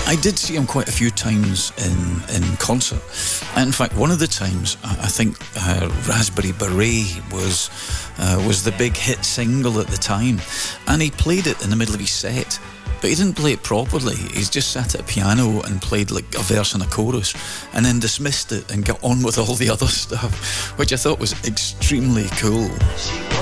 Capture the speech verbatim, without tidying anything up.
I did see him quite a few times in, in concert. In fact, one of the times, I think uh, Raspberry Beret was, uh, was the big hit single at the time. And he played it in the middle of his set. But he didn't play it properly. He's just sat at a piano and played like a verse and a chorus and then dismissed it and got on with all the other stuff, which I thought was extremely cool.